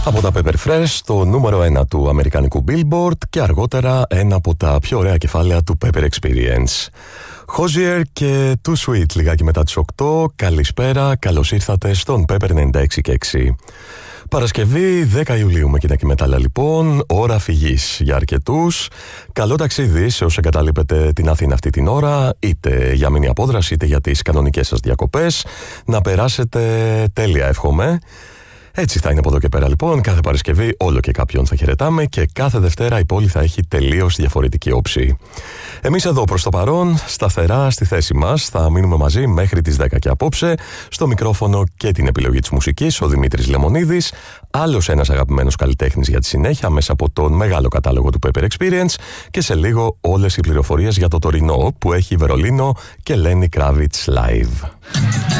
Από τα Pepper Fresh, το νούμερο 1 του αμερικανικού Billboard και αργότερα ένα από τα πιο ωραία κεφάλαια του Pepper Experience. Hozier και Too Sweet λιγάκι μετά τις 8. Καλησπέρα, καλώς ήρθατε στον Pepper 96,6. Παρασκευή 10 Ιουλίου με κοινά και μετάλλα λοιπόν, ώρα φυγής για αρκετούς. Καλό ταξίδι σε όσους εγκαταλείπετε την Αθήνα αυτή την ώρα, είτε για μήνυ απόδραση είτε για τις κανονικές σας διακοπές. Να περάσετε τέλεια, εύχομαι. Έτσι θα είναι από εδώ και πέρα λοιπόν. Κάθε Παρασκευή όλο και κάποιον θα χαιρετάμε και κάθε Δευτέρα η πόλη θα έχει τελείως διαφορετική όψη. Εμείς εδώ προς το παρόν, σταθερά στη θέση μας, θα μείνουμε μαζί μέχρι τις 10 και απόψε. Στο μικρόφωνο και την επιλογή της μουσικής, ο Δημήτρης Λεμονίδης. Άλλος ένας αγαπημένος καλλιτέχνης για τη συνέχεια μέσα από τον μεγάλο κατάλογο του Pepper Experience. Και σε λίγο όλες οι πληροφορίες για το τωρινό που έχει Βερολίνο και Lenny Kravitz live.